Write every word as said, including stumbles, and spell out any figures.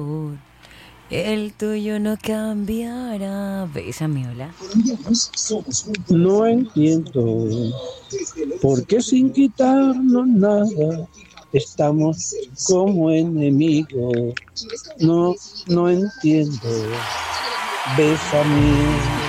El tuyo no cambiará. Bésame, hola. No entiendo por qué sin quitarnos nada estamos como enemigos. No, no entiendo. Bésame.